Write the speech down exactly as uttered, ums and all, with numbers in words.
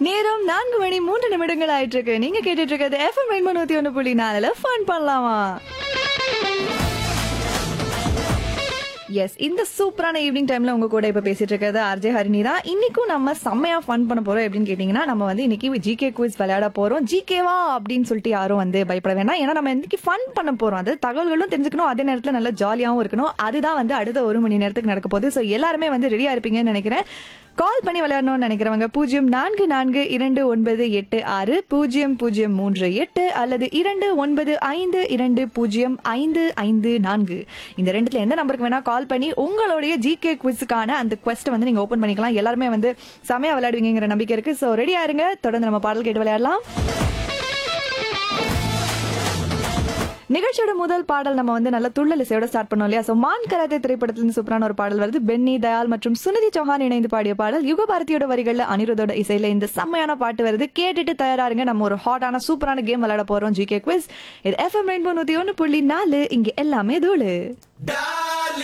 நேரம் நான்கு மணி மூன்று நிமிடங்கள் ஆயிட்டு இருக்கு. நீங்க கேட்டுட்டு இருக்கிறது எஃப்எம் ரெயின்போ நூத்தி ஒன்று புள்ளி நாலுல ஃபன் பண்ணலாமா. எஸ், இந்த சூப்பரான ஈவினிங் டைம்ல உங்க கூட இப்ப பேசிட்டு இருக்கிறது ஆர்ஜே ஹரிணி தான். இன்னைக்கும் நம்ம செம்மையா ஃபன் பண்ண போறோம். எப்படின்னு கேட்டீங்கன்னா, நம்ம வந்து இன்னைக்கு ஜிகே குவிஸ் விளையாட போறோம். ஜிகேவா அப்படின்னு சொல்லிட்டு யாரும் வந்து பயப்பட வேண்டாம். ஏன்னா நம்ம இன்னைக்கு ஃபன் பண்ண போறோம். அது தகவல்களும் தெரிஞ்சுக்கணும், அதே நேரத்துல நல்ல ஜாலியாவும் இருக்கணும். அதுதான் வந்து அடுத்த ஒரு மணி நேரத்துக்கு நடக்க போகுது. ஸோ எல்லாருமே வந்து ரெடியா இருப்பீங்கன்னு நினைக்கிறேன். கால் பண்ணி விளையாடணும்னு நினைக்கிறவங்க பூஜ்ஜியம் நான்கு நான்கு இரண்டு ஒன்பது எட்டு ஆறு பூஜ்ஜியம் பூஜ்ஜியம் மூன்று எட்டு அல்லது இரண்டு ஒன்பது ஐந்து இரண்டு பூஜ்ஜியம் ஐந்து ஐந்து நான்கு இந்த ரெண்டுல எந்த நம்பருக்கு வேணா கால் பண்ணி உங்களுடைய ஜிகே குவிஸுக்கான அந்த குவெஸ்ட் வந்து நீங்க ஓபன் பண்ணிக்கலாம். எல்லாருமே வந்து செமையா விளையாடுவீங்கிற நம்பிக்கை இருக்கு. ஸோ ரெடியா இருங்க. தொடர்ந்து நம்ம பாடல் கேட்டு விளையாடலாம். நிகழ்ச்சியோட முதல் பாடல் நம்ம வந்து நல்ல துள்ளல் இசையோட ஸ்டார்ட் பண்ணோம் இல்லையா. சோ மான் கராத்தே திரைப்படத்திலிருந்து சூப்பரான ஒரு பாடல் வருது. பென்னி தயால் மற்றும் சுனிதி சௌஹான் இணைந்து பாடிய பாடல். யுகபாரதியோட வரிகள்ல அனிருத்தோட இசையில இந்த செம்மையான பாட்டு வருது. கேட்டுட்டு தயாராருங்க. நம்ம ஒரு ஹாட்டான சூப்பரான கேம் விளையாட போறோம். GK quiz. இது எஃப்எம் ரெயின்போ நூத்தி ஒன்று புள்ளி நாலு. இங்க எல்லாமே தூளு.